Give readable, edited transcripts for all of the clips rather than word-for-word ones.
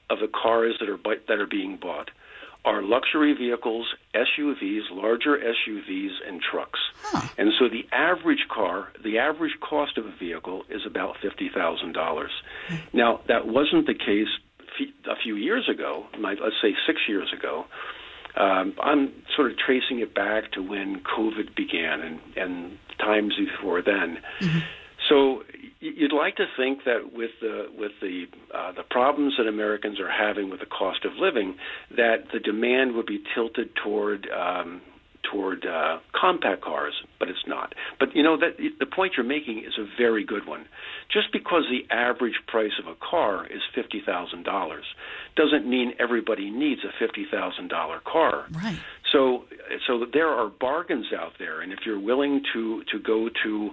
of the cars that are being bought are luxury vehicles, SUVs, larger SUVs, and trucks. Huh. And so the average cost of a vehicle is about $50,000. Now, that wasn't the case a few years ago, let's say 6 years ago. I'm sort of tracing it back to when COVID began and times before then. Mm-hmm. So you'd like to think that with the problems that Americans are having with the cost of living, that the demand would be tilted toward compact cars, but it's not. But that the point you're making is a very good one. Just because the average price of a car is $50,000 doesn't mean everybody needs a $50,000 car. Right. So there are bargains out there, and if you're willing to go to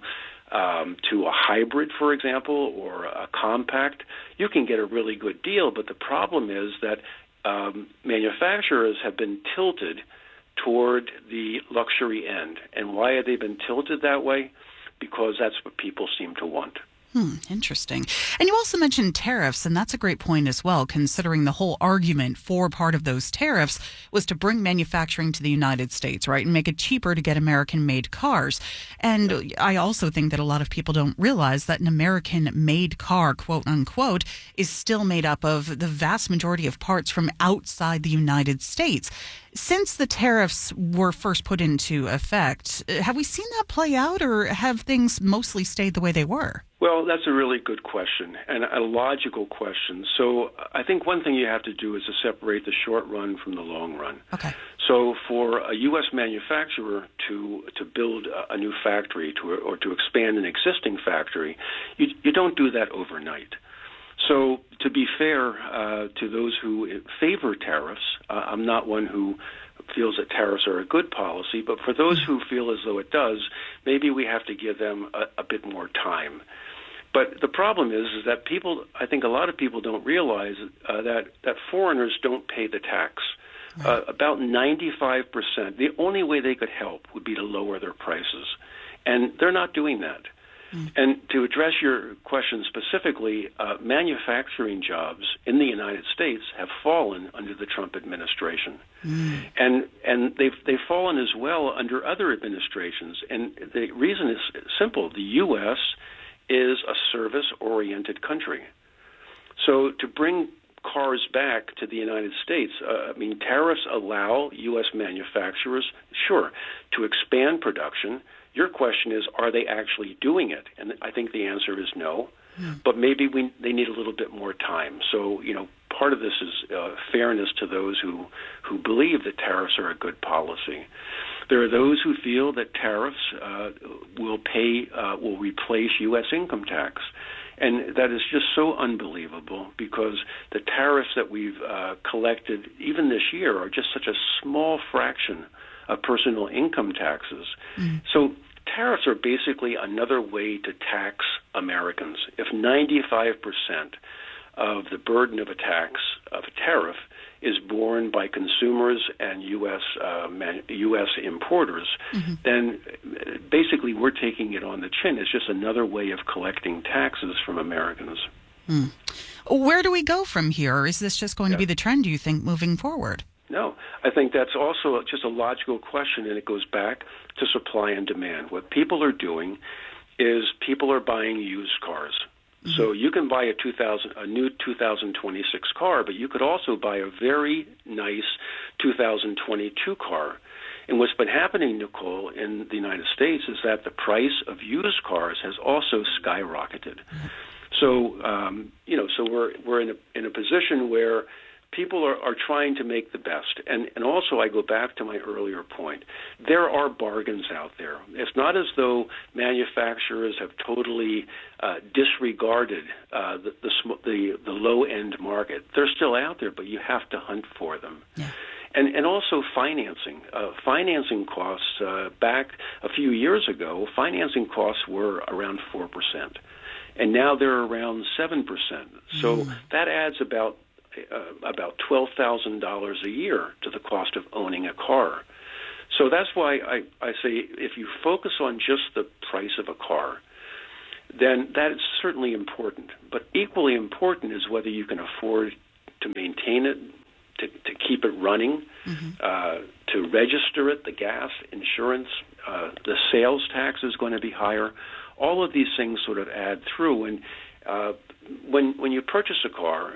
a hybrid, for example, or a compact, you can get a really good deal. But the problem is that manufacturers have been tilted toward the luxury end. And why have they been tilted that way? Because that's what people seem to want. Interesting. And you also mentioned tariffs, and that's a great point as well, considering the whole argument for part of those tariffs was to bring manufacturing to the United States, right, and make it cheaper to get American-made cars. And I also think that a lot of people don't realize that an American-made car, quote unquote, is still made up of the vast majority of parts from outside the United States. Since the tariffs were first put into effect, have we seen that play out, or have things mostly stayed the way they were? Well, that's a really good question and a logical question. So I think one thing you have to do is to separate the short run from the long run. Okay. So for a U.S. manufacturer to build a new factory or to expand an existing factory, you don't do that overnight. So to be fair to those who favor tariffs, I'm not one who feels that tariffs are a good policy, but for those who feel as though it does, maybe we have to give them a bit more time. But the problem is that I think a lot of people don't realize that foreigners don't pay the tax. Right. About 95%. The only way they could help would be to lower their prices, and they're not doing that. And to address your question specifically, manufacturing jobs in the United States have fallen under the Trump administration, and they've fallen as well under other administrations. And the reason is simple: the U.S. is a service-oriented country. So to bring cars back to the United States, tariffs allow U.S. manufacturers, sure, to expand production. Your question is, are they actually doing it? And I think the answer is no, but maybe they need a little bit more time. So, part of this is fairness to those who believe that tariffs are a good policy. There are those who feel that tariffs will replace U.S. income tax. And that is just so unbelievable because the tariffs that we've collected even this year are just such a small fraction of personal income taxes. So tariffs are basically another way to tax Americans. If 95% of the burden of a tariff, is borne by consumers and U.S. importers, then basically we're taking it on the chin. It's just another way of collecting taxes from Americans. Where do we go from here? Is this just going to be the trend, do you think, moving forward? No, I think that's also just a logical question, and it goes back to supply and demand. What people are doing is people are buying used cars. So you can buy a new 2026 car, but you could also buy a very nice 2022 car. And what's been happening, Nicole, in the United States is that the price of used cars has also skyrocketed. So, so we're in a position where people are trying to make the best. And also I go back to my earlier point. There are bargains out there. It's not as though manufacturers have totally disregarded the low-end market. They're still out there, but you have to hunt for them. Yeah. And also financing. Financing costs, back a few years ago, financing costs were around 4%. And now they're around 7%. So that adds about $12,000 a year to the cost of owning a car. So that's why I say if you focus on just the price of a car, then that is certainly important. But equally important is whether you can afford to maintain it, to keep it running, to register it, the gas, insurance, the sales tax is going to be higher. All of these things sort of add through. And when you purchase a car,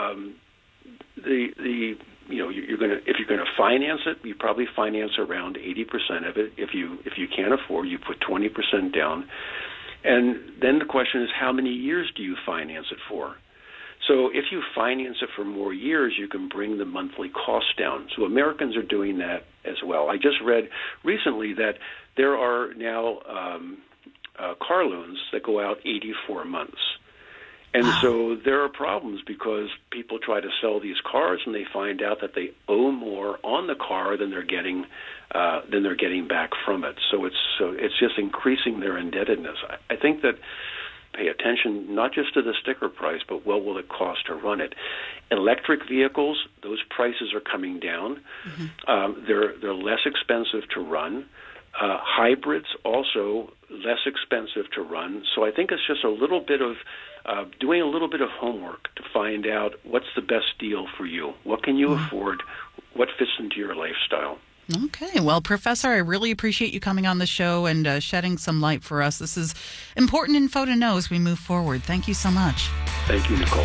you're going to, if you're going to finance it, you probably finance around 80% of it. If you can't afford, you put 20% down. And then the question is, how many years do you finance it for? So if you finance it for more years, you can bring the monthly cost down. So Americans are doing that as well. I just read recently that there are now car loans that go out 84 months. And so there are problems because people try to sell these cars and they find out that they owe more on the car than they're getting back from it. So it's just increasing their indebtedness. I think that pay attention not just to the sticker price, but what will it cost to run it. Electric vehicles, those prices are coming down. They're less expensive to run. Hybrids also less expensive to run. So I think it's just a little bit of doing a little bit of homework to find out what's the best deal for you. What can you afford? What fits into your lifestyle? Okay. Well, Professor, I really appreciate you coming on the show and shedding some light for us. This is important info to know as we move forward. Thank you so much. Thank you, Nicole.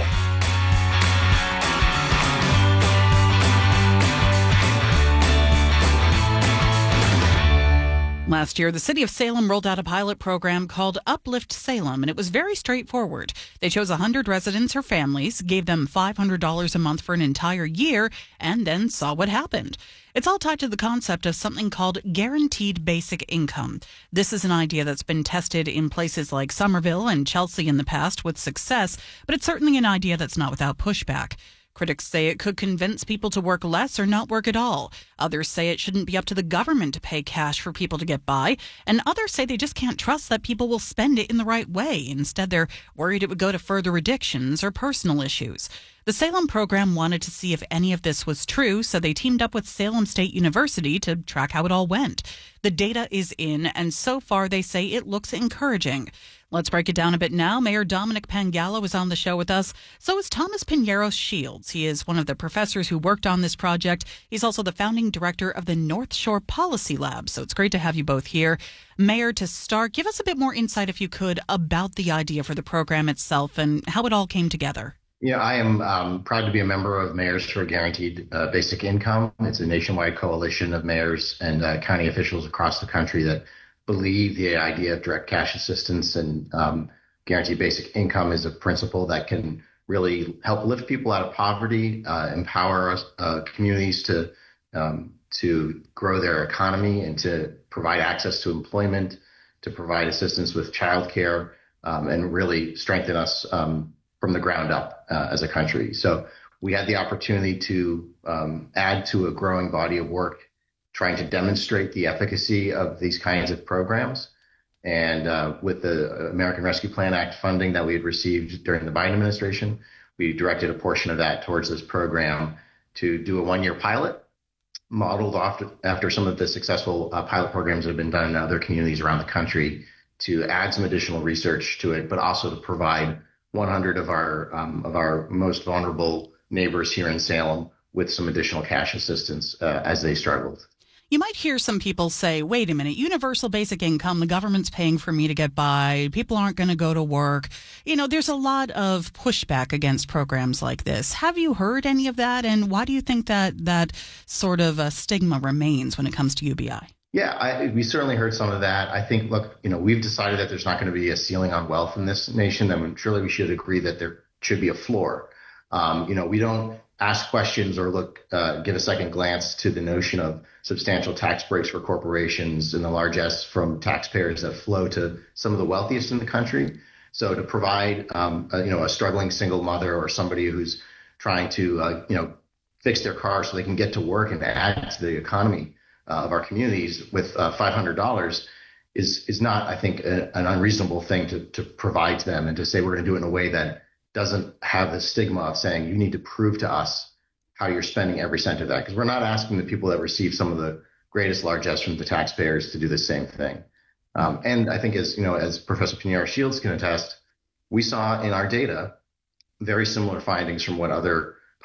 Last year, the city of Salem rolled out a pilot program called Uplift Salem, and it was very straightforward. They chose 100 residents or families, gave them $500 a month for an entire year, and then saw what happened. It's all tied to the concept of something called guaranteed basic income. This is an idea that's been tested in places like Somerville and Chelsea in the past with success, but it's certainly an idea that's not without pushback. Critics say it could convince people to work less or not work at all. Others say it shouldn't be up to the government to pay cash for people to get by. And others say they just can't trust that people will spend it in the right way. Instead, they're worried it would go to further addictions or personal issues. The Salem program wanted to see if any of this was true, so they teamed up with Salem State University to track how it all went. The data is in, and so far they say it looks encouraging. Let's break it down a bit now. Mayor Dominic Pangallo is on the show with us. So is Thomas Pinheiro Shields. He is one of the professors who worked on this project. He's also the founding director of the North Shore Policy Lab. So it's great to have you both here. Mayor, to start, give us a bit more insight, if you could, about the idea for the program itself and how it all came together. Yeah, I am proud to be a member of Mayors for Guaranteed Basic Income. It's a nationwide coalition of mayors and county officials across the country that believe the idea of direct cash assistance and guaranteed basic income is a principle that can really help lift people out of poverty, empower us, communities to grow their economy and to provide access to employment, to provide assistance with childcare, and really strengthen us from the ground up as a country. So we had the opportunity to add to a growing body of work trying to demonstrate the efficacy of these kinds of programs. And with the American Rescue Plan Act funding that we had received during the Biden administration, we directed a portion of that towards this program to do a one-year pilot modeled after some of the successful pilot programs that have been done in other communities around the country, to add some additional research to it, but also to provide 100 of our most vulnerable neighbors here in Salem with some additional cash assistance as they struggled. You might hear some people say, wait a minute, universal basic income, the government's paying for me to get by, people aren't going to go to work. You know, there's a lot of pushback against programs like this. Have you heard any of that? And why do you think that sort of stigma remains when it comes to UBI? Yeah, we certainly heard some of that. I think, look, we've decided that there's not going to be a ceiling on wealth in this nation. I mean, surely we should agree that there should be a floor. We don't ask questions or give a second glance to the notion of substantial tax breaks for corporations and the largesse from taxpayers that flow to some of the wealthiest in the country. So to provide, a struggling single mother or somebody who's trying to, fix their car so they can get to work and add to the economy of our communities with $500 is not, I think, an unreasonable thing to provide to them, and to say we're going to do it in a way that doesn't have the stigma of saying you need to prove to us how you're spending every cent of that, because we're not asking the people that receive some of the greatest largesse from the taxpayers to do the same thing. And I think, as Professor Pinheiro Shields can attest, we saw in our data very similar findings from what other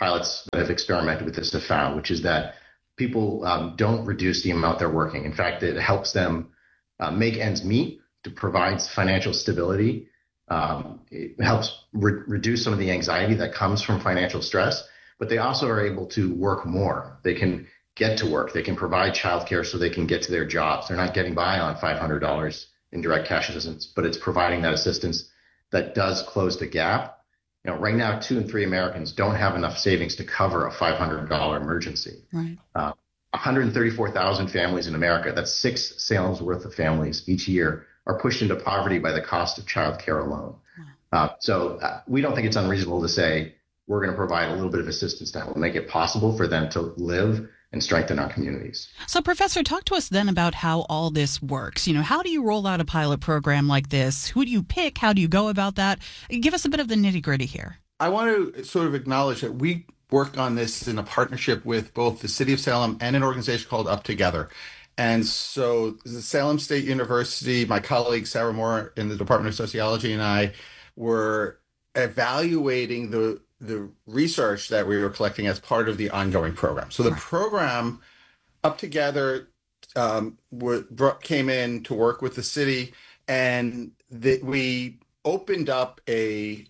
pilots that have experimented with this have found, which is that people don't reduce the amount they're working. In fact, it helps them make ends meet, to provide financial stability. It helps reduce some of the anxiety that comes from financial stress, but they also are able to work more. They can get to work. They can provide childcare so they can get to their jobs. They're not getting by on $500 in direct cash assistance, but it's providing that assistance that does close the gap. Right now, 2 in 3 Americans don't have enough savings to cover a $500 emergency. Right. 134,000 families in America, that's 6 Salem's worth of families each year, are pushed into poverty by the cost of childcare alone. So we don't think it's unreasonable to say we're going to provide a little bit of assistance that will make it possible for them to live and strengthen our communities. So, Professor, talk to us then about how all this works. How do you roll out a pilot program like this? Who do you pick? How do you go about that? Give us a bit of the nitty-gritty here. I want to sort of acknowledge that we worked on this in a partnership with both the City of Salem and an organization called Up Together. And so the Salem State University, my colleague Sarah Moore in the Department of Sociology, and I were evaluating the research that we were collecting as part of the ongoing program. So the program Up Together came in to work with the city, and we opened up a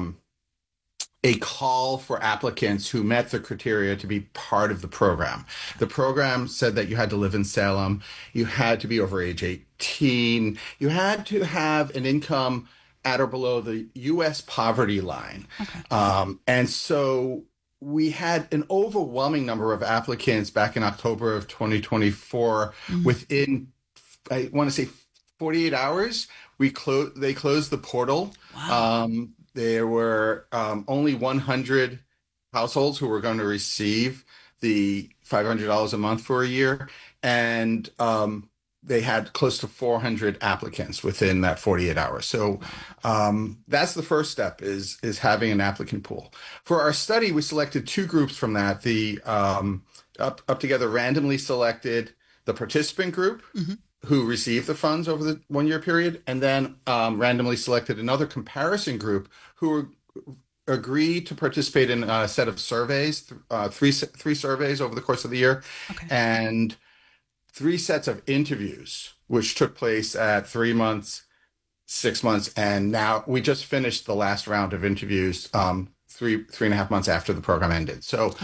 call for applicants who met the criteria to be part of the program. The program said that you had to live in Salem, you had to be over age 18, you had to have an income at or below the U.S. poverty line. Okay. And so we had an overwhelming number of applicants back in October of 2024. Within, I want to say, 48 hours, they closed the portal. Wow. There were only 100 households who were going to receive the $500 a month for a year, and they had close to 400 applicants within that 48 hours. So that's the first step, is having an applicant pool. For our study, we selected 2 groups from that. The Up Together randomly selected the participant group, who received the funds over the 1-year period, and then randomly selected another comparison group who agreed to participate in a set of surveys, three surveys over the course of the year, and 3 sets of interviews, which took place at 3 months, 6 months, and now we just finished the last round of interviews 3.5 months after the program ended. So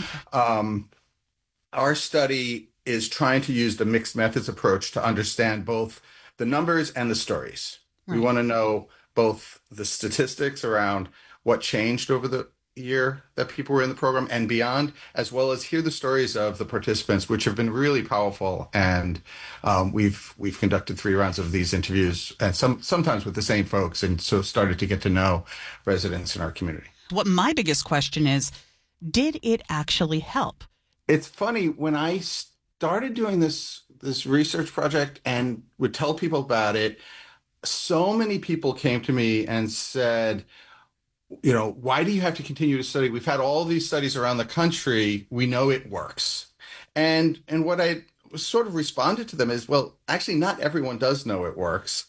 our study is trying to use the mixed methods approach to understand both the numbers and the stories. Right. We want to know both the statistics around what changed over the year that people were in the program and beyond, as well as hear the stories of the participants, which have been really powerful. And we've conducted 3 rounds of these interviews, and sometimes with the same folks, and so started to get to know residents in our community. What my biggest question is, did it actually help? It's funny, when I started doing this research project and would tell people about it, so many people came to me and said, why do you have to continue to study? We've had all these studies around the country. We know it works. And what I sort of responded to them is, well, actually, not everyone does know it works.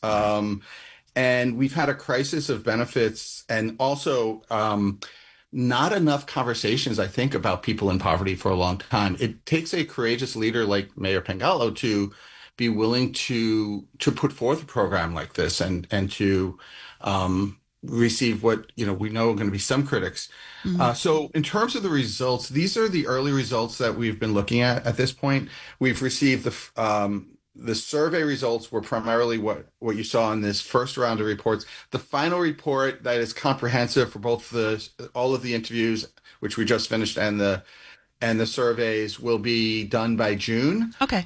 And we've had a crisis of benefits, and also not enough conversations, I think, about people in poverty for a long time. It takes a courageous leader like Mayor Pengallo to be willing to put forth a program like this and to receive what we know are going to be some critics. So in terms of the results, these are the early results that we've been looking at this point. We've received the survey results were primarily what you saw in this first round of reports. The final report that is comprehensive for both all of the interviews, which we just finished, and the surveys, will be done by June. Okay.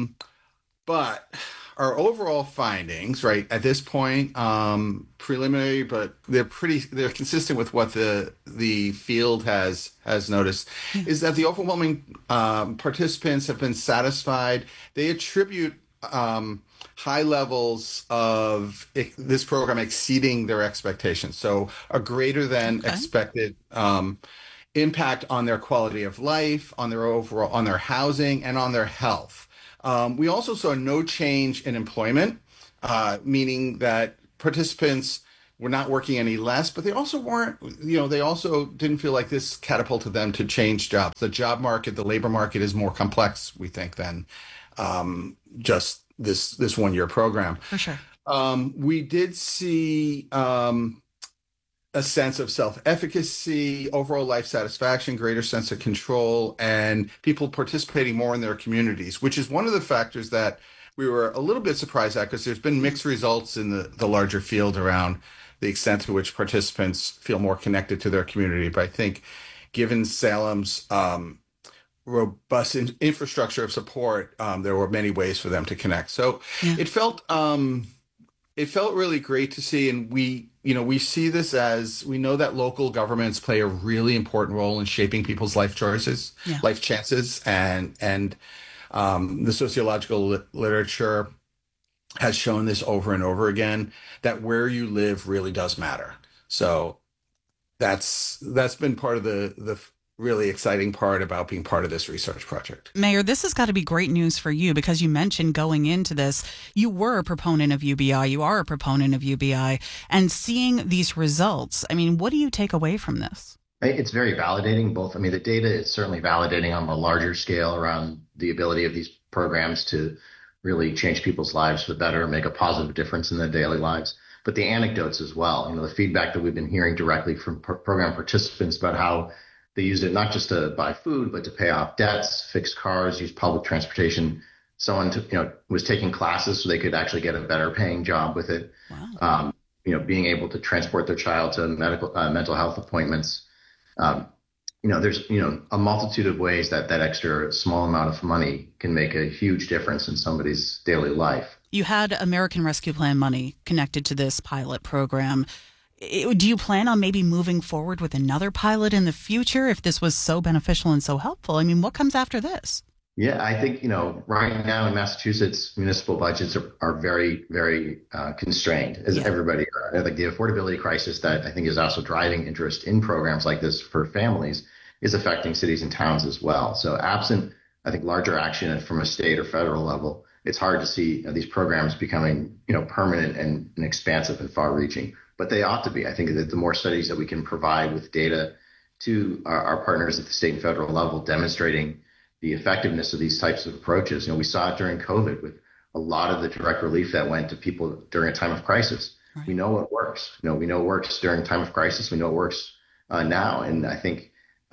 But our overall findings, right, at this point, preliminary, but they're consistent with what the field has noticed, is that the overwhelming participants have been satisfied. They attribute high levels of this program exceeding their expectations. So a greater than expected impact on their quality of life, on their housing, and on their health. We also saw no change in employment, meaning that participants were not working any less, but they also weren't, they also didn't feel like this catapulted them to change jobs. The job market, the labor market is more complex, we think, than just this 1 year program. For sure. We did see a sense of self-efficacy, overall life satisfaction, greater sense of control, and people participating more in their communities, which is one of the factors that we were a little bit surprised at, because there's been mixed results in the larger field around the extent to which participants feel more connected to their community. But I think given Salem's robust infrastructure of support, there were many ways for them to connect. So it felt really great to see. And we see this as, we know that local governments play a really important role in shaping people's life choices, life chances, and the sociological literature has shown this over and over again, that where you live really does matter. So that's been part of the really exciting part about being part of this research project. Mayor, this has got to be great news for you, because you mentioned going into this, you were a proponent of UBI, you are a proponent of UBI, and seeing these results, I mean, what do you take away from this? It's very validating, both. I mean, the data is certainly validating on a larger scale around the ability of these programs to really change people's lives for the better, make a positive difference in their daily lives. But the anecdotes as well, the feedback that we've been hearing directly from program participants about how they used it not just to buy food, but to pay off debts, fix cars, use public transportation. Someone was taking classes so they could actually get a better paying job with it. Wow. Being able to transport their child to mental health appointments. There's a multitude of ways that extra small amount of money can make a huge difference in somebody's daily life. You had American Rescue Plan money connected to this pilot program. Do you plan on maybe moving forward with another pilot in the future if this was so beneficial and so helpful? I mean, what comes after this? Yeah, I think, right now in Massachusetts, municipal budgets are very, very constrained, as everybody, like the affordability crisis that I think is also driving interest in programs like this for families is affecting cities and towns as well. So absent, I think, larger action from a state or federal level, it's hard to see these programs becoming, permanent and expansive and far reaching. But they ought to be. I think that the more studies that we can provide with data to our partners at the state and federal level demonstrating the effectiveness of these types of approaches. We saw it during COVID with a lot of the direct relief that went to people during a time of crisis. Right. We know what works. We know it works during a time of crisis. We know it works now. And I think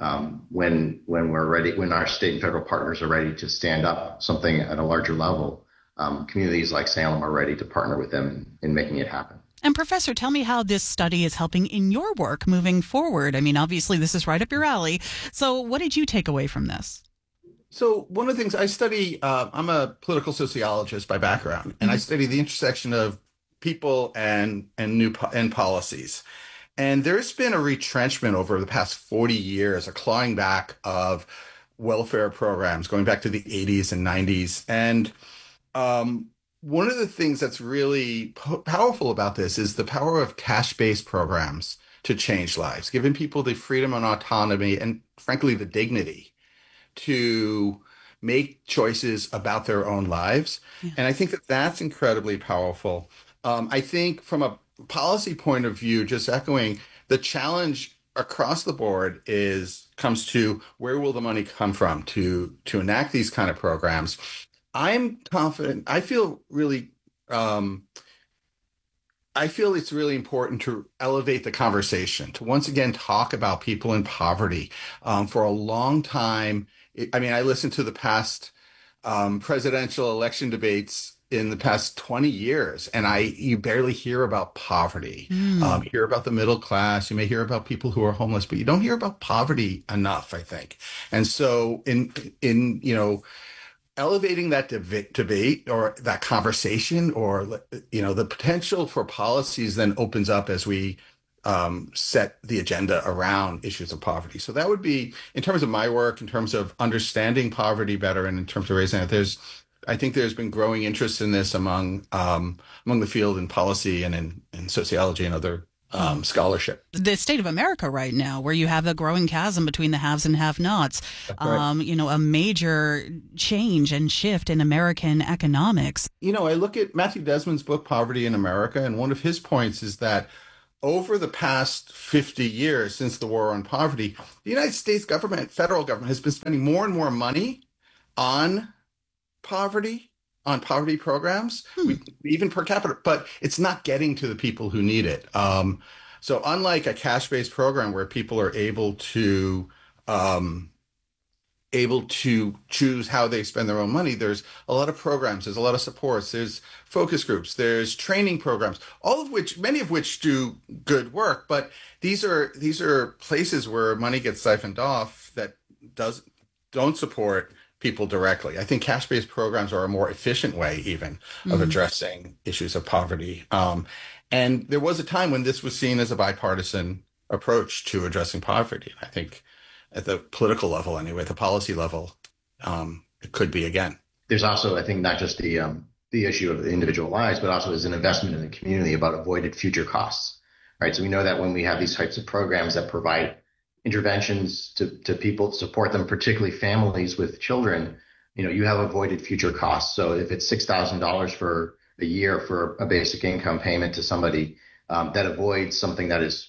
when we're ready, when our state and federal partners are ready to stand up something at a larger level, communities like Salem are ready to partner with them in making it happen. And Professor, tell me how this study is helping in your work moving forward. I mean, obviously, this is right up your alley. So what did you take away from this? So one of the things I study, I'm a political sociologist by background, and I study the intersection of people and policies. And there's been a retrenchment over the past 40 years, a clawing back of welfare programs going back to the 80s and 90s. And one of the things that's really powerful about this is the power of cash-based programs to change lives, giving people the freedom and autonomy and, frankly, the dignity to make choices about their own lives. Yeah. And I think that that's incredibly powerful. I think from a policy point of view, just echoing, the challenge across the board comes to where will the money come from to enact these kind of programs. I'm confident. I feel it's really important to elevate the conversation, to once again talk about people in poverty. For a long time, I listened to the past presidential election debates in the past 20 years, and you barely hear about poverty. You hear about the middle class. You may hear about people who are homeless, but you don't hear about poverty enough, I think. And so in elevating that debate or that conversation, or the potential for policies then opens up as we set the agenda around issues of poverty. So that would be, in terms of my work, in terms of understanding poverty better, and in terms of raising it, I think there's been growing interest in this among the field in policy and in sociology and other scholarship. The state of America right now, where you have a growing chasm between the haves and have-nots, a major change and shift in American economics. I look at Matthew Desmond's book, Poverty in America, and one of his points is that over the past 50 years since the war on poverty, the United States government, federal government, has been spending more and more money on poverty, on poverty programs, even per capita, but it's not getting to the people who need it. So unlike a cash-based program where people are able to choose how they spend their own money, there's a lot of programs, there's a lot of supports, there's focus groups, there's training programs, many of which do good work, but these are places where money gets siphoned off that don't support people directly. I think cash-based programs are a more efficient way even of addressing issues of poverty. And there was a time when this was seen as a bipartisan approach to addressing poverty. I think at the political level, anyway, at the policy level, it could be again. There's also, I think, not just the issue of the individual lives, but also as an investment in the community about avoided future costs, right? So we know that when we have these types of programs that provide interventions to people, support them, particularly families with children, you have avoided future costs. So if it's $6,000 for a year for a basic income payment to somebody, that avoids something that is,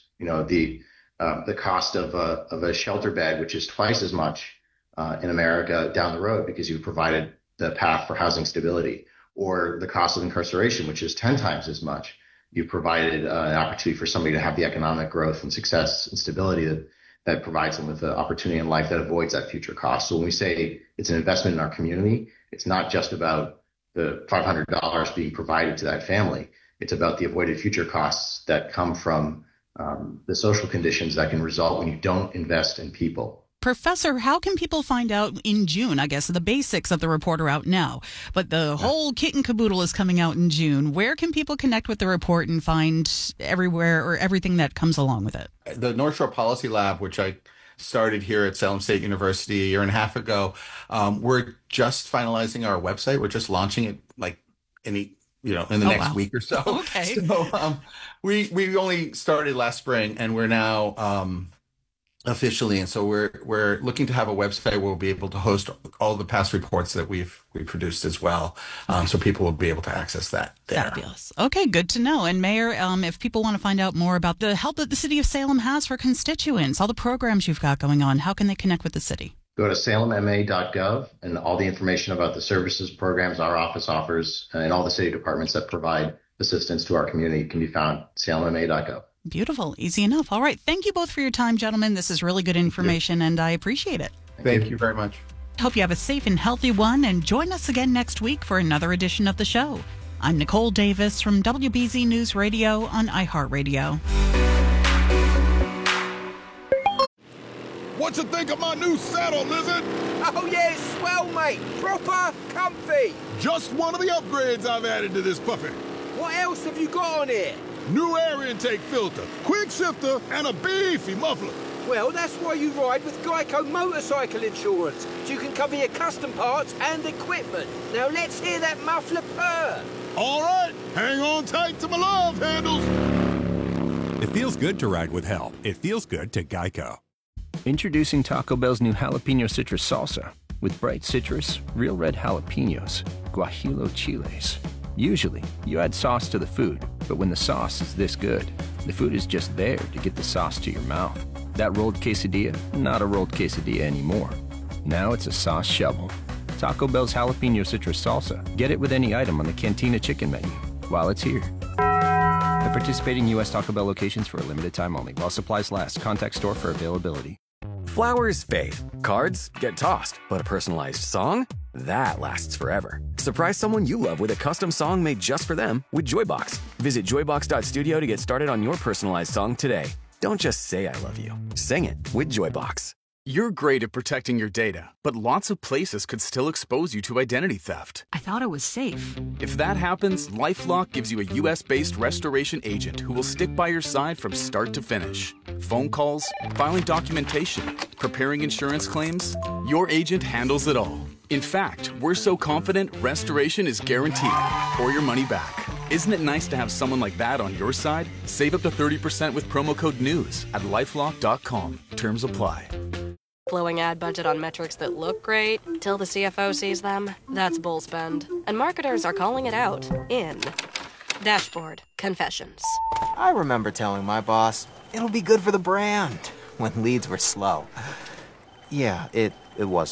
the cost of a shelter bed, which is twice as much in America down the road because you've provided the path for housing stability, or the cost of incarceration, which is 10 times as much. You've provided an opportunity for somebody to have the economic growth and success and stability that provides them with the opportunity in life that avoids that future cost. So when we say it's an investment in our community, it's not just about the $500 being provided to that family. It's about the avoided future costs that come from the social conditions that can result when you don't invest in people. Professor, how can people find out in June? I guess the basics of the report are out now, but the whole kit and caboodle is coming out in June. Where can people connect with the report and find everywhere or everything that comes along with it? The North Shore Policy Lab, which I started here at Salem State University a year and a half ago, we're just finalizing our website. We're just launching it in the next week or so. Okay. So we only started last spring, and we're now officially, and so we're looking to have a website where we'll be able to host all the past reports that we produced as well, so people will be able to access that there. Fabulous. Okay, good to know. And Mayor, if people want to find out more about the help that the city of Salem has for constituents, all the programs you've got going on, how can they connect with the city? Go to salemma.gov, and all the information about the services, programs our office offers, and all the city departments that provide assistance to our community can be found at salemma.gov. Beautiful. Easy enough. All right. Thank you both for your time, gentlemen. This is really good information, and I appreciate it. Thank you very much. Hope you have a safe and healthy one, and join us again next week for another edition of the show. I'm Nicole Davis from WBZ News Radio on iHeartRadio. What you think of my new saddle, Lizard? Oh, yeah, it's swell, mate. Proper comfy. Just one of the upgrades I've added to this puppy. What else have you got on here? New air intake filter, quick shifter, and a beefy muffler. Well, that's why you ride with Geico Motorcycle Insurance, so you can cover your custom parts and equipment. Now let's hear that muffler purr. All right, hang on tight to my love handles. It feels good to ride with help. It feels good to Geico. Introducing Taco Bell's new Jalapeno Citrus Salsa. With bright citrus, real red jalapenos, guajillo chiles. Usually, you add sauce to the food, but when the sauce is this good, the food is just there to get the sauce to your mouth. That rolled quesadilla, not a rolled quesadilla anymore. Now it's a sauce shovel. Taco Bell's Jalapeno Citrus Salsa. Get it with any item on the Cantina Chicken menu while it's here. At participating U.S. Taco Bell locations for a limited time only. While supplies last. Contact store for availability. Flowers fade. Cards get tossed. But a personalized song? That lasts forever. Surprise someone you love with a custom song made just for them with Joybox. Visit joybox.studio to get started on your personalized song today. Don't just say I love you. Sing it with Joybox. You're great at protecting your data, but lots of places could still expose you to identity theft. I thought it was safe. If that happens, LifeLock gives you a U.S.-based restoration agent who will stick by your side from start to finish. Phone calls, filing documentation, preparing insurance claims, your agent handles it all. In fact, we're so confident restoration is guaranteed or your money back. Isn't it nice to have someone like that on your side? Save up to 30% with promo code NEWS at LifeLock.com. Terms apply. Flowing ad budget on metrics that look great till the CFO sees them. That's bull spend. And marketers are calling it out in Dashboard Confessions. I remember telling my boss, it'll be good for the brand, when leads were slow. Yeah, it was